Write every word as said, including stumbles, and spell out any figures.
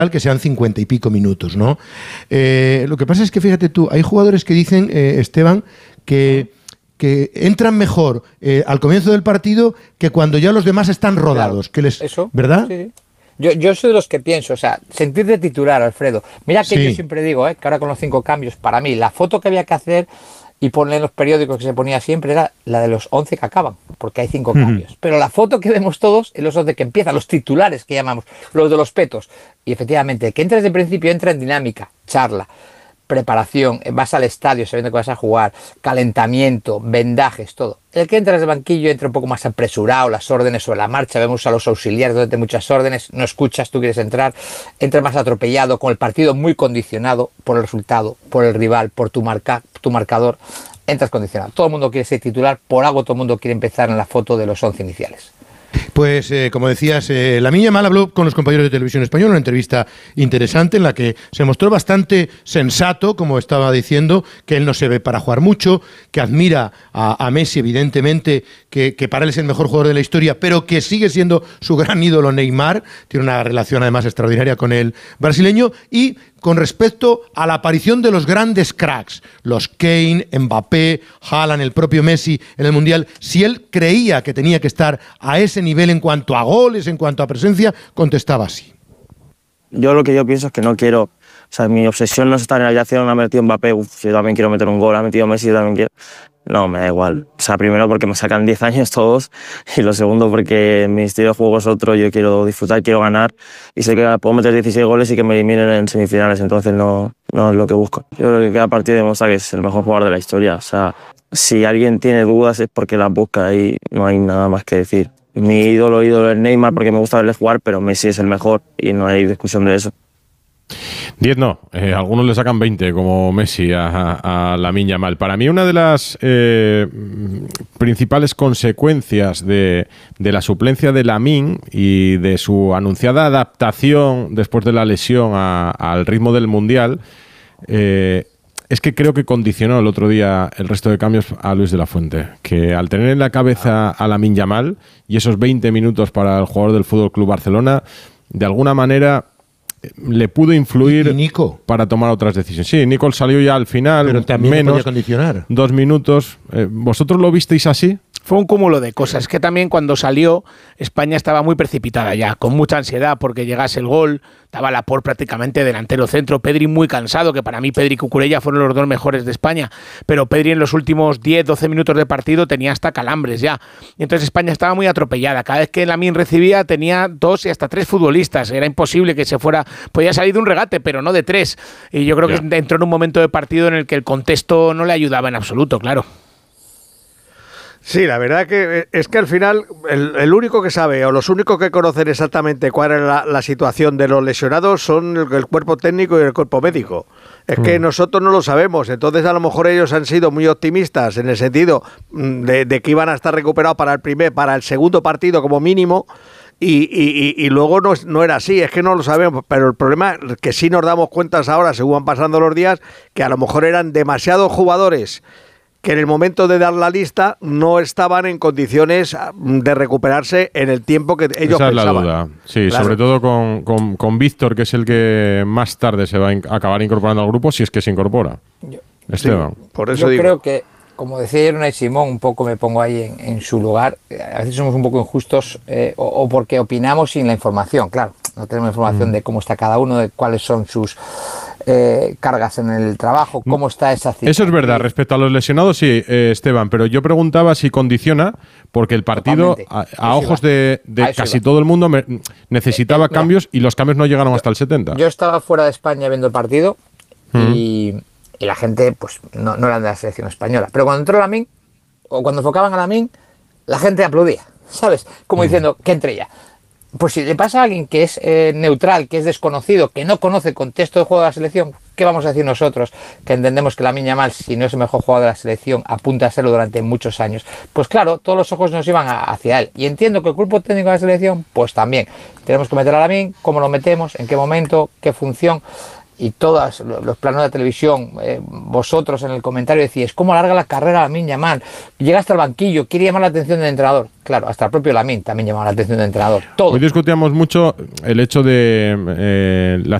que sean cincuenta y pico minutos, ¿no? Eh, lo que pasa es que, fíjate tú, hay jugadores que dicen, eh, Esteban, que, que entran mejor eh, al comienzo del partido que cuando ya los demás están rodados. Claro, que les, eso, ¿verdad? Sí, sí. Yo, yo soy de los que pienso, o sea, sentir de titular, Alfredo. Mira que Sí. yo siempre digo, eh, que ahora con los cinco cambios, para mí, la foto que había que hacer y poner en los periódicos que se ponía siempre era la de los once que acaban, porque hay cinco Uh-huh. cambios. Pero la foto que vemos todos es los once que empiezan, los titulares que llamamos, los de los petos. Y efectivamente, que entra desde el principio, entra en dinámica, charla, preparación, vas al estadio sabiendo que vas a jugar, calentamiento, vendajes, todo. El que entra desde el banquillo entra un poco más apresurado, las órdenes sobre la marcha, vemos a los auxiliares donde muchas órdenes, no escuchas, tú quieres entrar, entra más atropellado, con el partido muy condicionado por el resultado, por el rival, por tu marca, tu marcador, entras condicionado. Todo el mundo quiere ser titular, por algo todo el mundo quiere empezar en la foto de los once iniciales. Pues, eh, como decías, eh, Lamine Yamal habló con los compañeros de Televisión Española, una entrevista interesante en la que se mostró bastante sensato, como estaba diciendo, que él no se ve para jugar mucho, que admira a, a Messi, evidentemente, que, que para él es el mejor jugador de la historia, pero que sigue siendo su gran ídolo Neymar, tiene una relación además extraordinaria con el brasileño, y con respecto a la aparición de los grandes cracks, los Kane, Mbappé, Haaland, el propio Messi en el Mundial, si él creía que tenía que estar a ese nivel en cuanto a goles, en cuanto a presencia, contestaba así. Yo lo que yo pienso es que no quiero, o sea, mi obsesión no es estar en la habitación, ha metido Mbappé, uf, yo también quiero meter un gol, ha metido Messi, yo también quiero. No, me da igual. O sea, primero porque me sacan diez años todos y lo segundo porque mi estilo de juego es otro, yo quiero disfrutar, quiero ganar y sé que puedo meter dieciséis goles y que me eliminen en semifinales, entonces no, no es lo que busco. Yo creo que cada partido demuestra que es el mejor jugador de la historia. O sea, si alguien tiene dudas es porque las busca y no hay nada más que decir. Mi ídolo, ídolo es Neymar porque me gusta verle jugar, pero Messi es el mejor y no hay discusión de eso. diez no, eh, algunos le sacan veinte como Messi a, a, a Lamine Yamal. Para mí una de las eh, principales consecuencias de, de la suplencia de Lamine y de su anunciada adaptación después de la lesión a, al ritmo del Mundial eh, es que creo que condicionó el otro día el resto de cambios a Luis de la Fuente, que al tener en la cabeza a Lamine Yamal y esos veinte minutos para el jugador del F C Barcelona, de alguna manera le pudo influir ¿Y Nico? para tomar otras decisiones. Sí, Nico salió ya al final, pero también menos, podía condicionar. Dos minutos. Eh, ¿Vosotros lo visteis así? Fue un cúmulo de cosas. Que también cuando salió, España estaba muy precipitada ya, con mucha ansiedad porque llegase el gol. Estaba Laporte prácticamente delantero centro, Pedri muy cansado, que para mí Pedri y Cucurella fueron los dos mejores de España, pero Pedri en los últimos diez doce minutos de partido tenía hasta calambres ya. Y entonces España estaba muy atropellada. Cada vez que Lamine recibía tenía dos y hasta tres futbolistas. Era imposible que se fuera, podía salir de un regate, pero no de tres. Y yo creo yeah. que entró en un momento de partido en el que el contexto no le ayudaba en absoluto, claro. Sí, la verdad que es que al final el, el único que sabe o los únicos que conocen exactamente cuál es la, la situación de los lesionados son el, el cuerpo técnico y el cuerpo médico. Es mm. que nosotros no lo sabemos, entonces a lo mejor ellos han sido muy optimistas en el sentido de, de que iban a estar recuperados para el primer, para el segundo partido como mínimo. Y, y, y luego no, no era así, es que no lo sabemos, pero el problema es que sí nos damos cuenta ahora, según van pasando los días, que a lo mejor eran demasiados jugadores que en el momento de dar la lista no estaban en condiciones de recuperarse en el tiempo que ellos Esa pensaban. Es la duda. Sí, claro. Sobre todo con, con, con Víctor, que es el que más tarde se va a in- acabar incorporando al grupo, si es que se incorpora. Yo, Esteban. Sí, por eso yo digo. creo que, como decía ayer Unai Simón, un poco me pongo ahí en, en su lugar. A veces somos un poco injustos eh, o, o porque opinamos sin la información, claro. No tenemos información mm. de cómo está cada uno, de cuáles son sus eh, cargas en el trabajo, cómo está esa cita. Eso es verdad, respecto a los lesionados, sí, eh, Esteban, pero yo preguntaba si condiciona, porque el partido, a, a ojos de, de casi iba. todo el mundo, me, necesitaba eh, eh, cambios y los cambios no llegaron yo, hasta el setenta. Yo estaba fuera de España viendo el partido mm. y, y la gente pues no, no era de la selección española. Pero cuando entró Lamine, o cuando enfocaban a Lamine, la gente aplaudía, ¿sabes? Como mm. diciendo, que entre ya. Pues si le pasa a alguien que es eh, neutral, que es desconocido, que no conoce el contexto de juego de la selección, ¿qué vamos a decir nosotros? Que entendemos que Lamine Yamal, si no es el mejor jugador de la selección, apunta a serlo durante muchos años. Pues claro, todos los ojos nos iban a, hacia él. Y entiendo que el cuerpo técnico de la selección, pues también. Tenemos que meter a Lamine, cómo lo metemos, en qué momento, qué función. y todos los planos de televisión, eh, vosotros en el comentario decíais, ¿cómo alarga la carrera Lamine Yamal? Llega hasta el banquillo, quiere llamar la atención del entrenador. Claro, hasta el propio Lamine también llamaba la atención del entrenador. Todo. Hoy discutíamos mucho el hecho de eh, la